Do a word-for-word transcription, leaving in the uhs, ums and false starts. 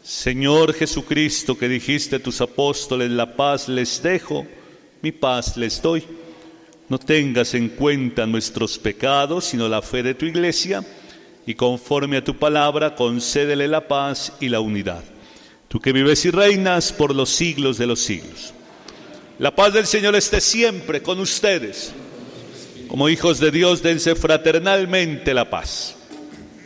Señor Jesucristo, que dijiste a tus apóstoles, la paz les dejo, mi paz les doy. No tengas en cuenta nuestros pecados, sino la fe de tu Iglesia, y conforme a tu palabra, concédele la paz y la unidad. Tú que vives y reinas por los siglos de los siglos. La paz del Señor esté siempre con ustedes. Como hijos de Dios, dense fraternalmente la paz.